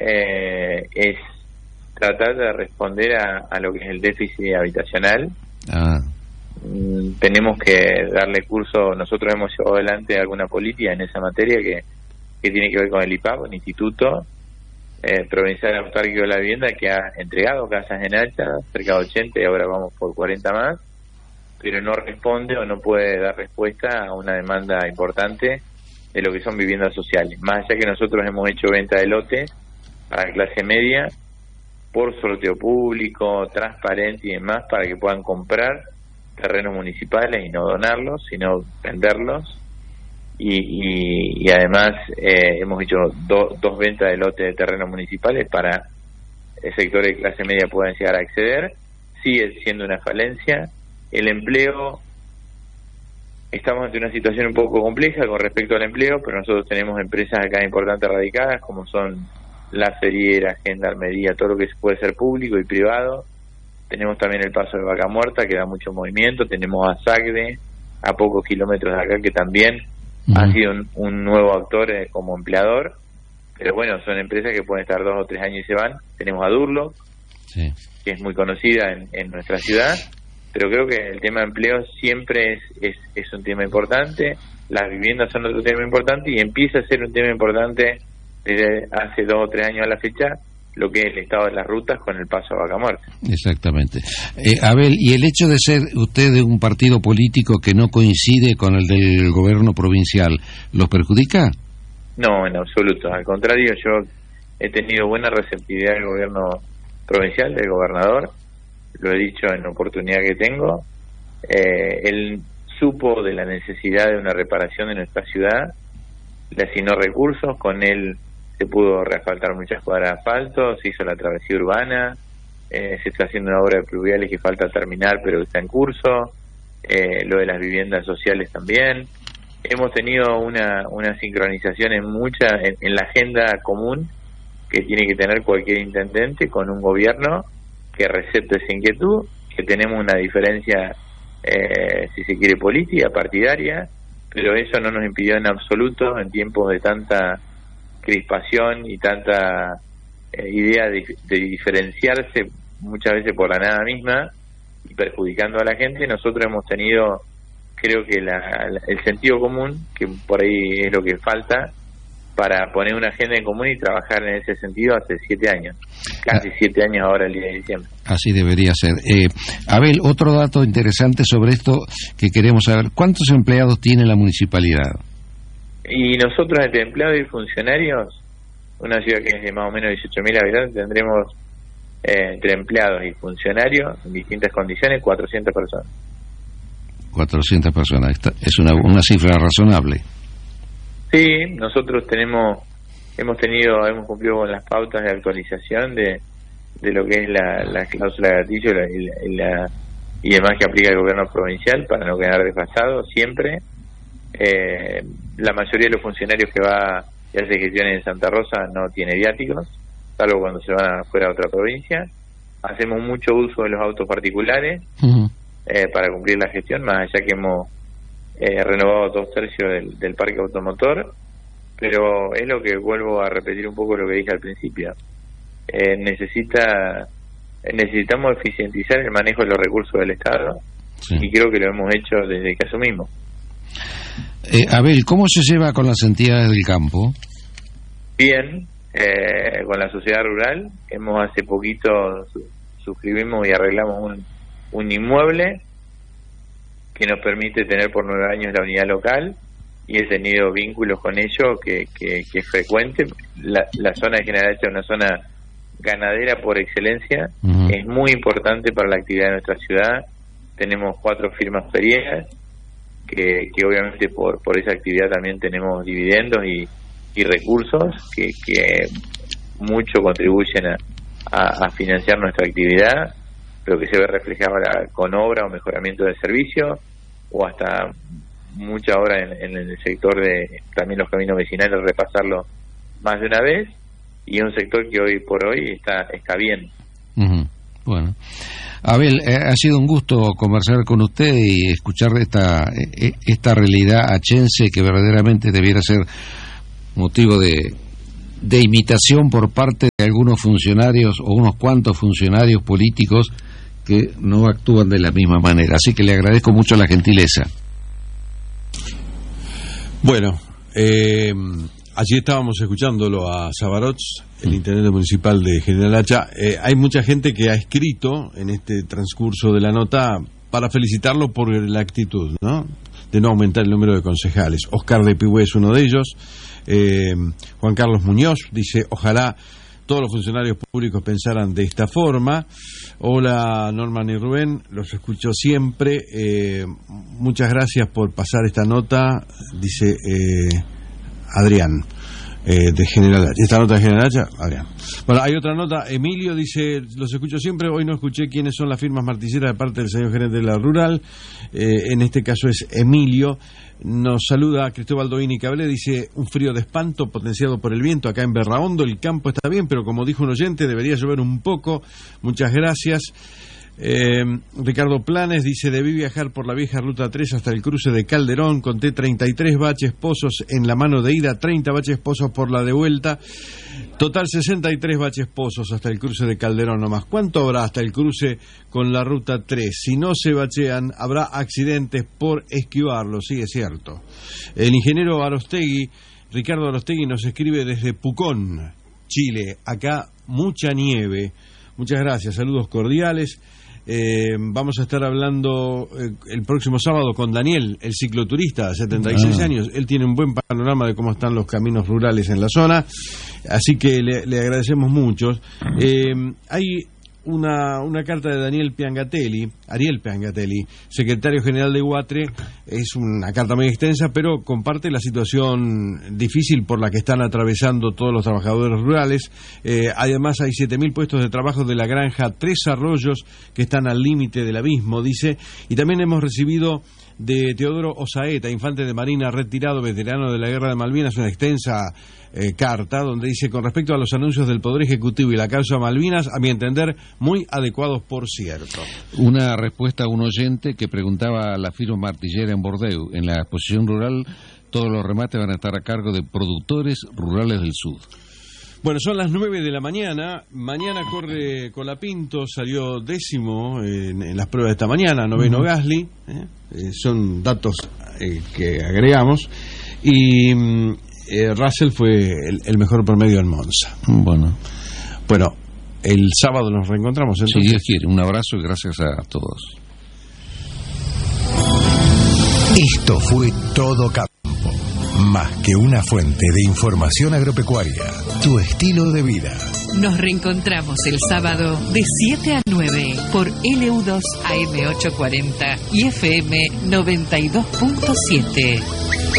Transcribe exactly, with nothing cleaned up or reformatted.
eh, es tratar de responder a, a lo que es el déficit habitacional. Ah. Mm, tenemos que darle curso. Nosotros hemos llevado adelante alguna política en esa materia que, que tiene que ver con el I P A P, un instituto eh, provincial autárquico de la vivienda que ha entregado casas en alta, cerca de ochenta, y ahora vamos por cuarenta más, pero no responde o no puede dar respuesta a una demanda importante de lo que son viviendas sociales. Más allá que nosotros hemos hecho venta de lotes para clase media, por sorteo público, transparente y demás, para que puedan comprar terrenos municipales y no donarlos, sino venderlos. Y, y, y además eh, hemos hecho do, dos ventas de lotes de terrenos municipales para el sector de clase media puedan llegar a acceder. Sigue siendo una falencia. El empleo, estamos ante una situación un poco compleja con respecto al empleo, pero nosotros tenemos empresas acá importantes radicadas, como son la Feriera, Gendarmería, todo lo que puede ser público y privado. Tenemos también el paso de Vaca Muerta, que da mucho movimiento. Tenemos a SACDE, a pocos kilómetros de acá, que también uh-huh. ha sido un, un nuevo actor eh, como empleador. Pero bueno, son empresas que pueden estar dos o tres años y se van. Tenemos a Durlock, sí. que es muy conocida en, en nuestra ciudad. Pero creo que el tema de empleo siempre es, es, es un tema importante. Las viviendas son otro tema importante y empieza a ser un tema importante desde hace dos o tres años a la fecha, lo que es el estado de las rutas con el paso a Vaca Muerta. Exactamente. Eh, Abel, ¿y el hecho de ser usted de un partido político que no coincide con el del gobierno provincial, los perjudica? No, en absoluto. Al contrario, yo he tenido buena receptividad del gobierno provincial, del gobernador. Lo he dicho en la oportunidad que tengo. Eh, él supo de la necesidad de una reparación de nuestra ciudad, le asignó recursos, con él se pudo reasfaltar muchas cuadras de asfalto, se hizo la travesía urbana, eh, se está haciendo una obra de pluviales que falta terminar pero está en curso, eh, lo de las viviendas sociales también. Hemos tenido una, una sincronización en mucha en, en la agenda común que tiene que tener cualquier intendente con un gobierno que recepte esa inquietud, que tenemos una diferencia, eh, si se quiere, política, partidaria, pero eso no nos impidió en absoluto, en tiempos de tanta crispación y tanta eh, idea de, de diferenciarse muchas veces por la nada misma y perjudicando a la gente. Nosotros hemos tenido, creo que la, la, el sentido común, que por ahí es lo que falta, para poner una agenda en común y trabajar en ese sentido hace siete años, casi ah, siete años ahora el día de diciembre. Así debería ser. Eh, Abel, otro dato interesante sobre esto que queremos saber, ¿cuántos empleados tiene la municipalidad? Y nosotros entre empleados y funcionarios, una ciudad que es de más o menos dieciocho mil habitantes, tendremos eh, entre empleados y funcionarios en distintas condiciones cuatrocientas personas. cuatrocientas personas, esta es una, una cifra razonable. Sí, nosotros tenemos, hemos tenido, hemos cumplido con las pautas de actualización de, de lo que es la, la cláusula de gatillo y, la, y, la, y demás que aplica el gobierno provincial para no quedar desfasado siempre. Eh, la mayoría de los funcionarios que va y hace gestiones en Santa Rosa no tiene viáticos, salvo cuando se van fuera a otra provincia. Hacemos mucho uso de los autos particulares uh-huh. eh, para cumplir la gestión, más allá que hemos Eh, renovado dos tercios del, del parque automotor, pero es lo que vuelvo a repetir un poco lo que dije al principio. Eh, necesita necesitamos eficientizar el manejo de los recursos del Estado sí. y creo que lo hemos hecho desde que asumimos. Eh, Abel, ¿cómo se lleva con las entidades del campo? Bien, eh, con la sociedad rural. Hemos hace poquito su, suscribimos y arreglamos un, un inmueble que nos permite tener por nueve años la unidad local y he tenido vínculos con ellos que, que, que es frecuente. La, la zona de General Hacha es una zona ganadera por excelencia, uh-huh. es muy importante para la actividad de nuestra ciudad. Tenemos cuatro firmas ferieras que, que obviamente por, por esa actividad también tenemos dividendos y, y recursos que, que mucho contribuyen a, a, a financiar nuestra actividad, pero que se ve reflejado con obra o mejoramiento del servicio, o hasta mucha obra en, en el sector de también los caminos vecinales, repasarlo más de una vez, y es un sector que hoy por hoy está está bien. Uh-huh. Bueno, Abel, eh, ha sido un gusto conversar con usted y escuchar esta eh, esta realidad achense que verdaderamente debiera ser motivo de de imitación por parte de algunos funcionarios o unos cuantos funcionarios políticos que no actúan de la misma manera. Así que le agradezco mucho la gentileza. Bueno, eh, allí estábamos escuchándolo a Sabarots, el intendente municipal de General Hacha. Eh, hay mucha gente que ha escrito en este transcurso de la nota para felicitarlo por la actitud, ¿no?, de no aumentar el número de concejales. Oscar de Pigüé es uno de ellos. Eh, Juan Carlos Muñoz dice: ojalá todos los funcionarios públicos pensaran de esta forma. Hola Norman y Rubén, los escucho siempre. Eh, muchas gracias por pasar esta nota, dice eh, Adrián. Eh, de General Hacha. Esta nota de General Hacha, Adrián. Bueno, hay otra nota. Emilio dice: los escucho siempre, hoy no escuché quiénes son las firmas martilleras de parte del señor gerente de la rural. Eh, en este caso es Emilio. Nos saluda Cristóbal Doini Cabré, dice: un frío de espanto potenciado por el viento acá en Berraondo. El campo está bien, pero como dijo un oyente, debería llover un poco. Muchas gracias. Eh, Ricardo Planes dice: debí viajar por la vieja ruta tres hasta el cruce de Calderón, conté treinta y tres baches pozos en la mano de ida, treinta baches pozos por la de vuelta, total sesenta y tres baches pozos hasta el cruce de Calderón nomás. ¿Cuánto habrá hasta el cruce con la ruta tres? Si no se bachean, habrá accidentes por esquivarlo, sí, es cierto. El ingeniero Arostegui, Ricardo Arostegui, nos escribe desde Pucón, Chile. Acá mucha nieve. Muchas gracias, saludos cordiales. Eh, vamos a estar hablando eh, el próximo sábado con Daniel, el cicloturista de setenta y seis ah. años. Él tiene un buen panorama de cómo están los caminos rurales en la zona, así que le, le agradecemos mucho. Eh, hay una, una carta de Daniel Piangatelli, Ariel Piangatelli, secretario general de Guatre. Es una carta muy extensa, pero comparte la situación difícil por la que están atravesando todos los trabajadores rurales. Eh, además hay siete mil puestos de trabajo de la granja Tres Arroyos que están al límite del abismo, dice. Y también hemos recibido de Teodoro Osaeta, infante de marina retirado, veterano de la guerra de Malvinas, una extensa eh, carta donde dice: con respecto a los anuncios del Poder Ejecutivo y la causa Malvinas, a mi entender, muy adecuados, por cierto. Una respuesta a un oyente que preguntaba a la firma martillera en Bordeaux: en la exposición rural, todos los remates van a estar a cargo de productores rurales del sur. Bueno, son las nueve de la mañana. Mañana corre Colapinto, salió décimo en, en las pruebas de esta mañana, noveno uh-huh. Gasly. ¿eh? Eh, son datos eh, que agregamos. Y eh, Russell fue el, el mejor promedio en Monza. Bueno. Bueno, el sábado nos reencontramos. Entonces. Si Dios quiere. Un abrazo y gracias a todos. Esto fue Todo Campo. Más que una fuente de información agropecuaria, tu estilo de vida. Nos reencontramos el sábado de siete a nueve por L U dos A M ochocientos cuarenta y F M noventa y dos punto siete.